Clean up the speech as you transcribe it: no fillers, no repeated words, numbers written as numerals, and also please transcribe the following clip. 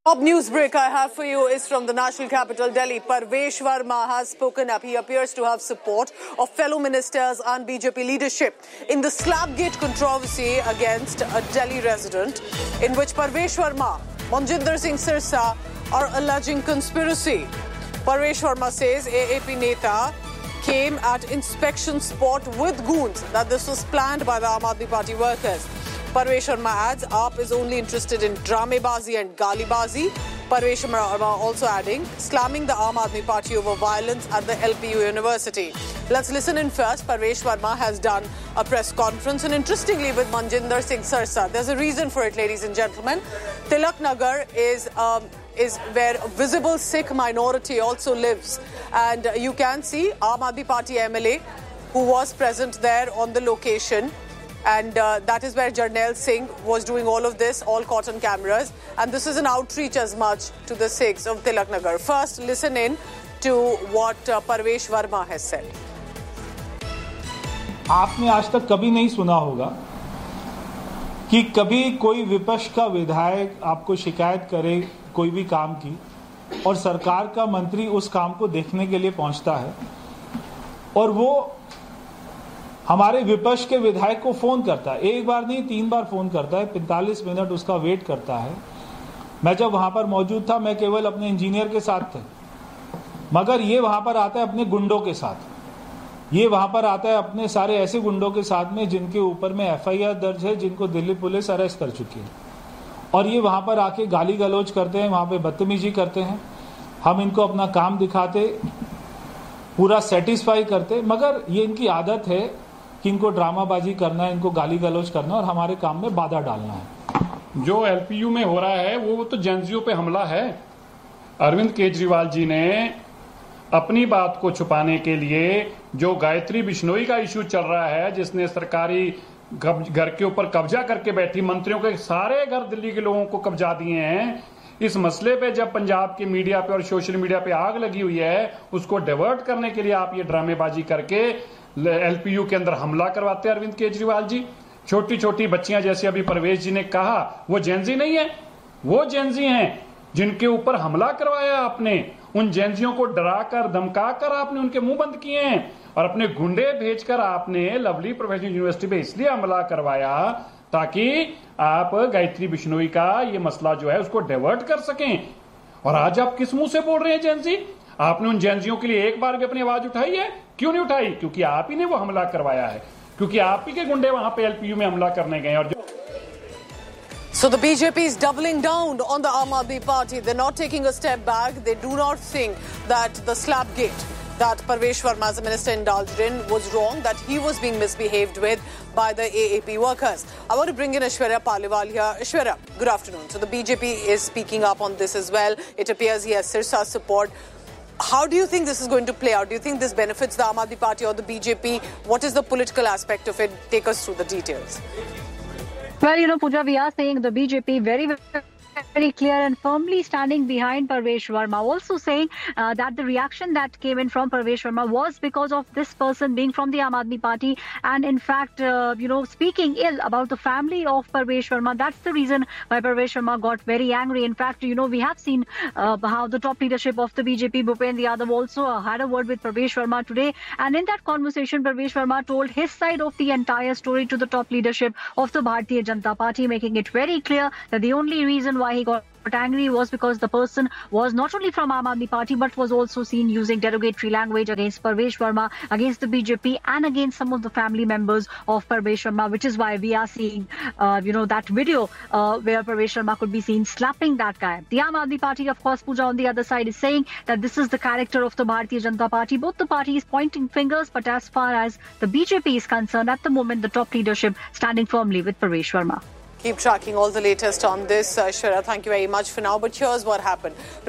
Top news break I have for you is from the national capital, Delhi. Parvesh Verma has spoken up. He appears to have support of fellow ministers and BJP leadership in the Slabgate controversy against a Delhi resident, in which Parvesh Verma, Manjinder Singh Sirsa are alleging conspiracy. Parvesh Verma says AAP Neta came at inspection spot with goons, that this was planned by the Aam Aadmi Party workers. Parvesh Verma adds, AAP is only interested in dramebazi and galibazi. Parvesh Verma also adding, slamming the Aam Aadmi Party over violence at the LPU University. Let's listen in first. Parvesh Verma has done a press conference, and interestingly with Manjinder Singh Sirsa. There's a reason for it, ladies and gentlemen. Tilak Nagar is where a visible Sikh minority also lives. And you can see Aam Aadmi Party MLA who was present there on the location. And that is where Jarnail Singh was doing all of this, all caught on cameras. And this is an outreach as much to the Sikhs of Tilak Nagar. First, listen in to what Parvesh Verma has said. आपने आज तक कभी नहीं सुना होगा कि कभी कोई विपक्ष का विधायक आपको शिकायत करे कोई भी काम की और सरकार का मंत्री उस काम को देखने के लिए पहुंचता है और वो हमारे विपक्ष के विधायक को फोन करता है। एक बार नहीं 3 बार फोन करता है, 45 मिनट उसका वेट करता है। मैं जब वहां पर मौजूद था, मैं केवल अपने इंजीनियर के साथ था, मगर ये वहां पर आता है अपने गुंडों के साथ। ये वहां पर आता है अपने सारे ऐसे गुंडों के साथ में जिनके ऊपर में FIR दर्ज है, जिनको दिल्ली पुलिस अरेस्ट कर चुकी है। और ये वहां पर आके गाली गलौज करते हैं, वहां पे बदतमीजी करते हैं। हम इनको अपना काम दिखाते, पूरा सेटिस्फाई करते, मगर ये इनकी आदत है कि इनको ड्रामाबाजी करना है, इनको गाली गलौज करना और हमारे काम में बाधा डालना है। जो LPU में हो रहा है वो तो जेएनजीओ पे हमला है। अरविंद केजरीवाल जी ने अपनी बात को छुपाने के लिए जो गायत्री बिश्नोई का इश्यू चल रहा है, जिसने सरकारी घर के ऊपर कब्जा करके बैठी, मंत्रियों के सारे घर दिल्ली के लोगों को कब्जा दिए हैं, इस मसले पे जब पंजाब के मीडिया पे और सोशल मीडिया पे आग लगी हुई है, उसको डाइवर्ट करने के लिए आप ये ड्रामेबाजी करके LPU के अंदर हमला करवाते हैं अरविंद केजरीवाल जी। छोटी छोटी बच्चियां, जैसे अभी परवेश जी ने कहा, वो जेनजी नहीं है, वो जेनजी हैं जिनके ऊपर हमला करवाया आपने। उन जेनजियों को डराकर धमकाकर आपने उनके मुंह बंद किए हैं और अपने गुंडे भेजकर आपने लवली प्रोफेशनल यूनिवर्सिटी पे इसलिए हमला करवाया ताकि आप गायत्री बिश्नोई का ये मसला जो है उसको डाइवर्ट कर सकें। और आज आप किस मुंह से बोल रहे हैं जेनजी? आपने उन जेनजियों के लिए एक बार भी अपनी आवाज उठाई है? क्यों नहीं उठाई? क्योंकि आप ही ने वो हमला करवाया है, क्योंकि आप ही के गुंडे वहां पे LPU में हमला करने गए। और So the BJP is doubling down on the Aam Aadmi Party. They're not taking a step back. They do not think that the Slabgate that Parvesh Verma as a minister indulged in was wrong, that he was being misbehaved with by the AAP workers. I want to bring in Aishwarya Paliwal here. Aishwarya, good afternoon. So the BJP is speaking up on this as well. It appears he has Sirsa's support. How do you think this is going to play out? Do you think this benefits the Aam Aadmi Party or the BJP? What is the political aspect of it? Take us through the details. Well, Pooja, we are saying the BJP very clear and firmly standing behind Parvesh Verma, also saying that the reaction that came in from Parvesh Verma was because of this person being from the Aam Aadmi Party and in fact, speaking ill about the family of Parvesh Verma. That's the reason why Parvesh Verma got very angry. In fact, we have seen how the top leadership of the BJP, Bhupen Yadav, also had a word with Parvesh Verma today. And in that conversation, Parvesh Verma told his side of the entire story to the top leadership of the Bharatiya Janata Party, making it very clear that the only reason why he got angry was because the person was not only from Aam Aadmi Party but was also seen using derogatory language against Parvesh Verma, against the BJP and against some of the family members of Parvesh Verma, which is why we are seeing that video where Parvesh Verma could be seen slapping that guy. The Aam Aadmi Party, of course, Pooja, on the other side is saying that this is the character of the Bharatiya Janata Party. Both the parties pointing fingers, but as far as the BJP is concerned, at the moment the top leadership standing firmly with Parvesh Verma. Keep tracking all the latest on this, Aishwarya. Thank you very much for now. But here's what happened.